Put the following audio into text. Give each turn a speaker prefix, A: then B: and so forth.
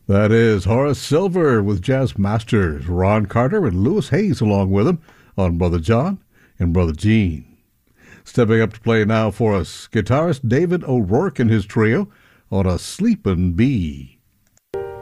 A: That is Horace Silver with jazz masters Ron Carter and Louis Hayes along with him on Brother John and Brother Gene. Stepping up to play now for us, guitarist David O'Rourke and his trio on A Sleepin' Bee.